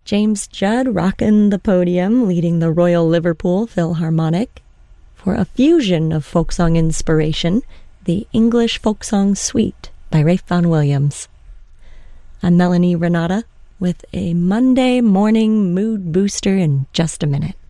James Judd rocking the podium, leading the Royal Liverpool Philharmonic. For a fusion of folk song inspiration, the English Folk Song Suite by Ralph Vaughan Williams. I'm Melanie Renata with a Monday morning mood booster in just a minute.